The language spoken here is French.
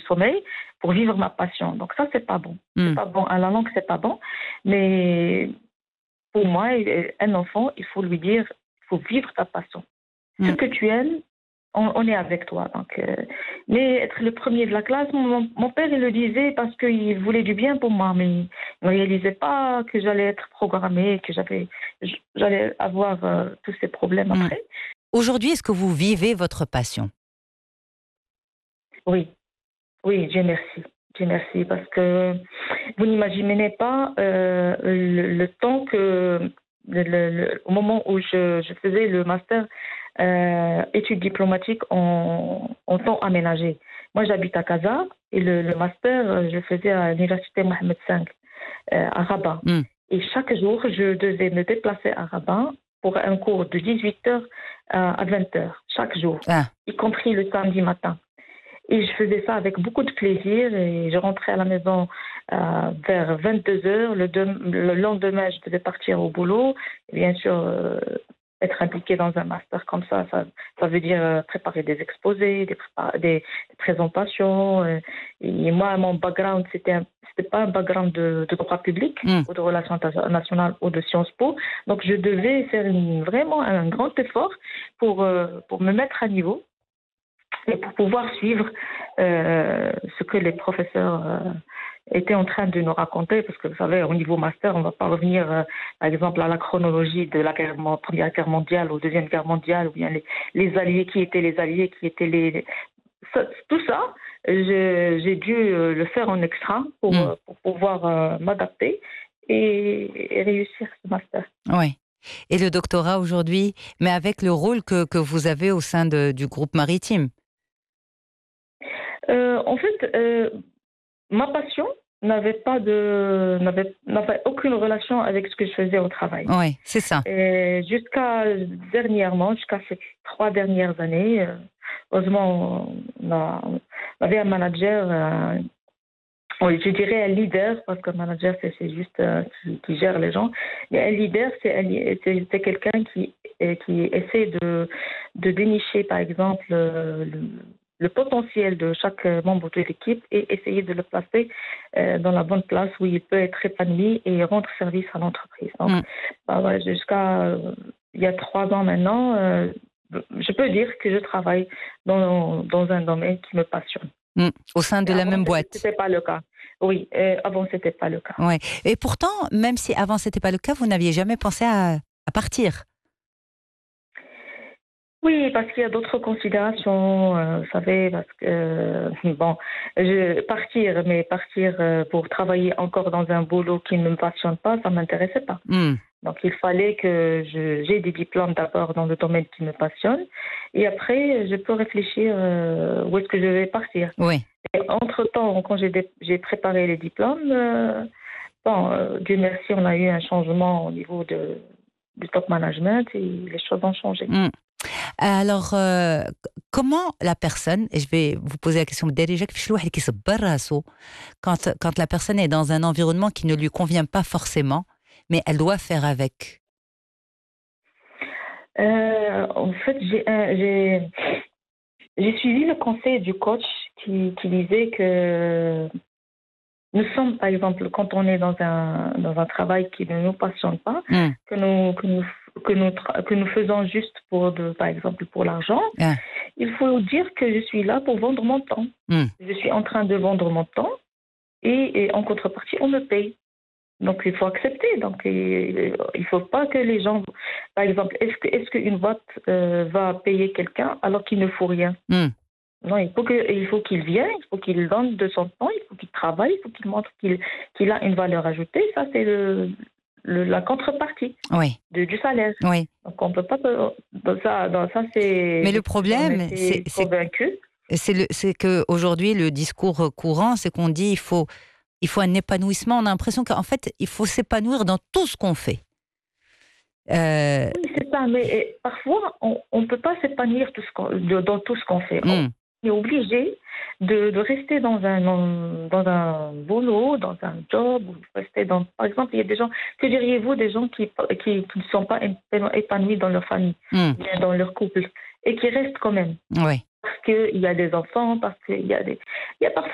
sommeil pour vivre ma passion. Donc ça, c'est pas bon. C'est pas bon. À la langue, c'est pas bon. Mais pour moi, un enfant, il faut lui dire, il faut vivre ta passion. Ce que tu aimes, on est avec toi. Donc, mais être le premier de la classe, mon père, il le disait parce qu'il voulait du bien pour moi, mais il ne réalisait pas que j'allais être programmée, que j'allais avoir tous ces problèmes après. Aujourd'hui, est-ce que vous vivez votre passion? Oui, oui, Dieu merci. Dieu merci, parce que vous n'imaginez pas le temps que, au moment où je faisais le master études diplomatiques en temps aménagé. Moi, j'habite à Casa et le master, je le faisais à l'université Mohamed V à Rabat. Et chaque jour, je devais me déplacer à Rabat pour un cours de 18h à 20h, chaque jour, y compris le samedi matin. Et je faisais ça avec beaucoup de plaisir et je rentrais à la maison vers 22h. Le lendemain, je devais partir au boulot. Et bien sûr, être impliqué dans un master comme ça veut dire préparer des exposés, des présentations. Et moi, mon background, c'était pas un background de droit public ou de relations internationales ou de Sciences Po. Donc, je devais faire vraiment un grand effort pour me mettre à niveau et pour pouvoir suivre ce que les professeurs étaient en train de nous raconter, parce que vous savez, au niveau master, on ne va pas revenir, par exemple, à la chronologie de la Première Guerre mondiale ou Deuxième Guerre mondiale, ou bien les alliés, qui étaient les alliés, qui étaient tout ça, j'ai dû le faire en extra pour pouvoir m'adapter et réussir ce master. Oui. Et le doctorat aujourd'hui, mais avec le rôle que vous avez au sein du groupe maritime? En fait, ma passion n'avait aucune relation avec ce que je faisais au travail. Oui, c'est ça. Et jusqu'à ces 3 dernières années, heureusement, on avait un manager, je dirais un leader, parce qu'un manager, c'est juste qui gère les gens. Mais un leader, c'est quelqu'un qui essaie de dénicher, par exemple, le potentiel de chaque membre de l'équipe et essayer de le placer dans la bonne place où il peut être épanoui et rendre service à l'entreprise. Donc, jusqu'à il y a 3 ans maintenant, je peux dire que je travaille dans un domaine qui me passionne. Au sein de la même boîte. C'était pas le cas. Oui, avant c'était pas le cas. Ouais. Et pourtant, même si avant c'était pas le cas, vous n'aviez jamais pensé à partir. Oui, parce qu'il y a d'autres considérations, vous savez, parce que partir pour travailler encore dans un boulot qui ne me passionne pas, ça m'intéressait pas. Donc il fallait que j'ai des diplômes d'abord dans le domaine qui me passionne, et après je peux réfléchir où est-ce que je vais partir. Oui. Et entre-temps, quand j'ai préparé les diplômes, Dieu merci, on a eu un changement au niveau du top management et les choses ont changé. Alors, comment la personne, et je vais vous poser la question, quand la personne est dans un environnement qui ne lui convient pas forcément, mais elle doit faire avec? En fait, j'ai suivi le conseil du coach qui disait que nous sommes, par exemple, quand on est dans un travail qui ne nous passionne pas, que nous faisons juste par exemple, pour l'argent, il faut dire que je suis là pour vendre mon temps. Je suis en train de vendre mon temps et en contrepartie, on me paye. Donc, il faut accepter. Donc, il ne faut pas que les gens... Par exemple, est-ce qu'une boîte va payer quelqu'un alors qu'il ne faut rien? Non, il faut qu'il vienne, il faut qu'il donne de son temps, il faut qu'il travaille, il faut qu'il montre qu'il a une valeur ajoutée. Ça, c'est la contrepartie du salaire. Oui. Donc, on ne peut pas... Ça, c'est... Mais le problème, c'est qu'aujourd'hui, le discours courant, c'est qu'on dit il faut un épanouissement. On a l'impression qu'en fait, il faut s'épanouir dans tout ce qu'on fait. Oui, c'est ça. Mais parfois, on ne peut pas s'épanouir dans tout ce qu'on fait. On est obligé de rester dans un boulot, dans un job, ou rester par exemple, il y a des gens, que diriez-vous des gens qui ne sont pas épanouis dans leur famille, dans leur couple, et qui restent quand même. Oui. Parce qu'il y a des enfants, parce qu'il y a parfois